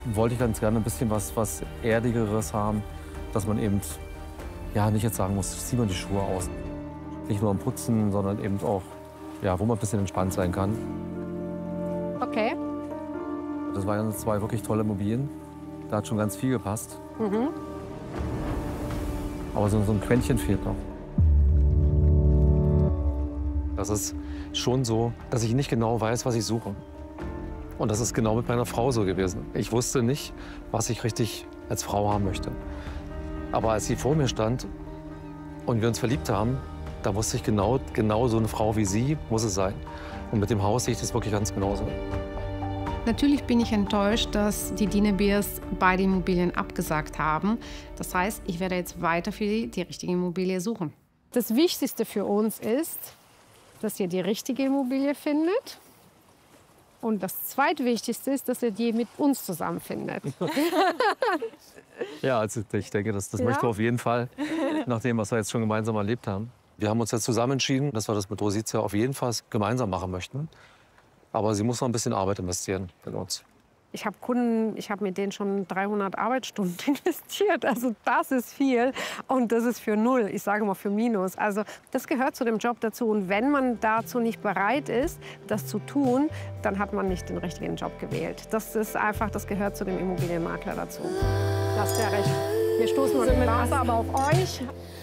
wollte ich ganz gerne ein bisschen was Erdigeres haben, dass man eben ja, nicht jetzt sagen muss, zieh mal die Schuhe aus. Nicht nur am Putzen, sondern eben auch, ja, wo man ein bisschen entspannt sein kann. Okay. Das waren zwei wirklich tolle Immobilien. Da hat schon ganz viel gepasst. Mhm. Aber so ein Quäntchen fehlt noch. Das ist schon so, dass ich nicht genau weiß, was ich suche. Und das ist genau mit meiner Frau so gewesen. Ich wusste nicht, was ich richtig als Frau haben möchte. Aber als sie vor mir stand und wir uns verliebt haben, da wusste ich genau so eine Frau wie sie muss es sein. Und mit dem Haus sehe ich das wirklich ganz genauso. Natürlich bin ich enttäuscht, dass die Dina Beers beide Immobilien abgesagt haben. Das heißt, ich werde jetzt weiter für die richtige Immobilie suchen. Das Wichtigste für uns ist, dass ihr die richtige Immobilie findet. Und das Zweitwichtigste ist, dass ihr die mit uns zusammenfindet. Ja, also ich denke, das möchten wir auf jeden Fall, nach dem, was wir jetzt schon gemeinsam erlebt haben. Wir haben uns jetzt zusammen entschieden, dass wir das mit Rosizia auf jeden Fall gemeinsam machen möchten. Aber sie muss noch ein bisschen Arbeit investieren in uns. Ich habe Kunden, ich habe mit denen schon 300 Arbeitsstunden investiert. Also das ist viel und das ist für null. Ich sage mal für Minus. Also das gehört zu dem Job dazu. Und wenn man dazu nicht bereit ist, das zu tun, dann hat man nicht den richtigen Job gewählt. Das ist einfach, das gehört zu dem Immobilienmakler dazu. Das ist ja recht. Wir stoßen mal mit Wasser aber auf euch.